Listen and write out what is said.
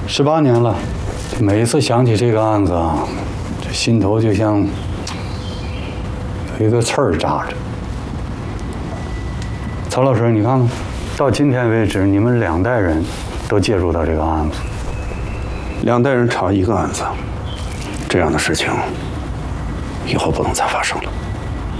18年了，每一次想起这个案子啊，这心头就像有一个刺儿扎着。曹老师，你看看，到今天为止，你们2代人都介入到这个案子 ，2代人查一个案子，这样的事情以后不能再发生了。